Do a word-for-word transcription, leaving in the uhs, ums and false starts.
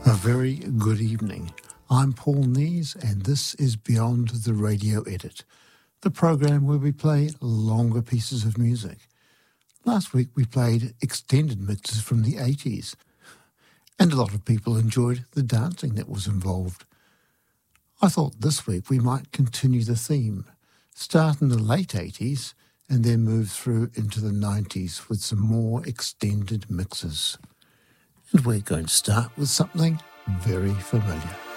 A very good evening. I'm Paul Nees and this is Beyond the Radio Edit, the program where we play longer pieces of music. Last week we played extended mixes from the eighties and a lot of people enjoyed the dancing that was involved. I thought this week we might continue the theme, start in the late eighties and then move through into the nineties with some more extended mixes. And we're going to start with something very familiar.